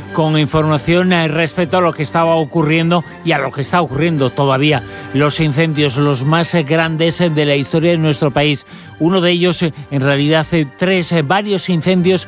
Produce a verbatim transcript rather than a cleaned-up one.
con información eh, respecto a lo que estaba ocurriendo y a lo que está ocurriendo todavía. Los incendios, los más eh, grandes eh, de la historia de nuestro país. Uno de ellos, eh, en realidad, eh, tres, eh, varios incendios